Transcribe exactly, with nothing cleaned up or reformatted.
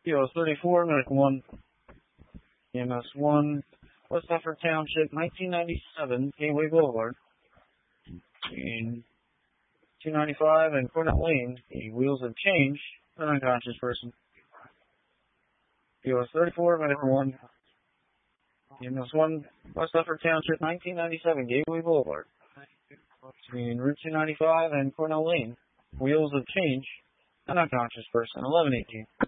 P O thirty-four, medical one, E M S one, West Effort Township, nineteen ninety-seven, Gateway Boulevard. In two ninety-five and Cornell Lane, the wheels have changed. An unconscious person. P O thirty-four, medical one, E M S one, West Effort Township, nineteen ninety-seven, Gateway Boulevard. Between Route two ninety-five and Cornell Lane, wheels have changed. An unconscious person, eleven eighteen.